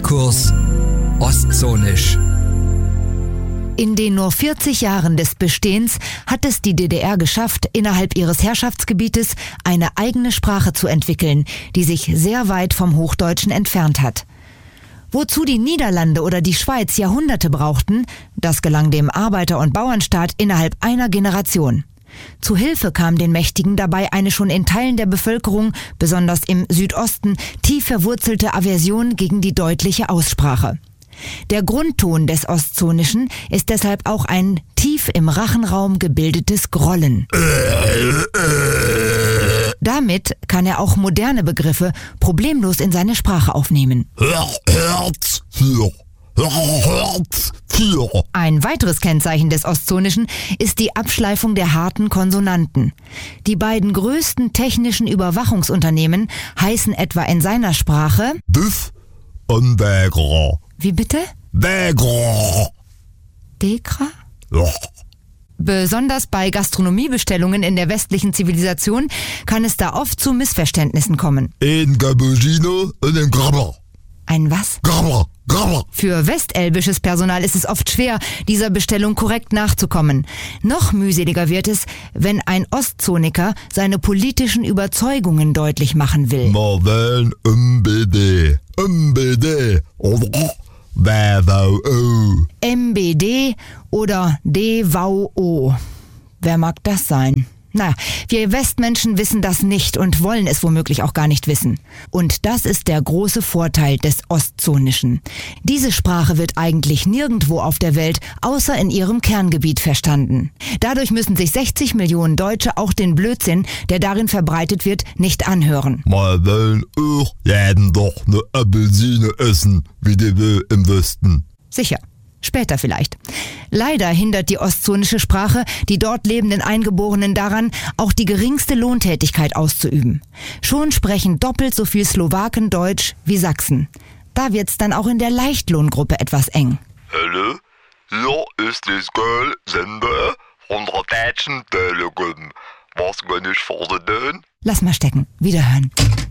Sprachkurs Ostzonisch. In den nur 40 Jahren des Bestehens hat es die DDR geschafft, innerhalb ihres Herrschaftsgebietes eine eigene Sprache zu entwickeln, die sich sehr weit vom Hochdeutschen entfernt hat. Wozu die Niederlande oder die Schweiz Jahrhunderte brauchten, das gelang dem Arbeiter- und Bauernstaat innerhalb einer Generation. Zu Hilfe kam den Mächtigen dabei eine schon in Teilen der Bevölkerung, besonders im Südosten, tief verwurzelte Aversion gegen die deutliche Aussprache. Der Grundton des Ostzonischen ist deshalb auch ein tief im Rachenraum gebildetes Grollen. Damit kann er auch moderne Begriffe problemlos in seine Sprache aufnehmen. Ein weiteres Kennzeichen des Ostzonischen ist die Abschleifung der harten Konsonanten. Die beiden größten technischen Überwachungsunternehmen heißen etwa in seiner Sprache Düff und Degra. Wie bitte? Degra. Dekra? Ja. Besonders bei Gastronomiebestellungen in der westlichen Zivilisation kann es da oft zu Missverständnissen kommen. Ein Cappuccino und ein Grabber. Ein was? Grabber. Grabber. Für westelbisches Personal ist es oft schwer, dieser Bestellung korrekt nachzukommen. Noch mühseliger wird es, wenn ein Ostzoniker seine politischen Überzeugungen deutlich machen will. Wir wählen MBD. MBD. Oder WVO. MBD oder DVO. Wer mag das sein? Na, wir Westmenschen wissen das nicht und wollen es womöglich auch gar nicht wissen. Und das ist der große Vorteil des Ostzonischen. Diese Sprache wird eigentlich nirgendwo auf der Welt außer in ihrem Kerngebiet verstanden. Dadurch müssen sich 60 Millionen Deutsche auch den Blödsinn, der darin verbreitet wird, nicht anhören. Wir wollen auch jeden doch eine Apfelsine essen, wie die will im Westen. Sicher. Später vielleicht. Leider hindert die ostzonische Sprache die dort lebenden Eingeborenen daran, auch die geringste Lohntätigkeit auszuüben. Schon sprechen doppelt so viel Slowaken Deutsch wie Sachsen. Da wird's dann auch in der Leichtlohngruppe etwas eng. Hallo, hier ist das Sender von der Deutschen Telekom. Was kann ich für Sie tun? Lass mal stecken. Wiederhören.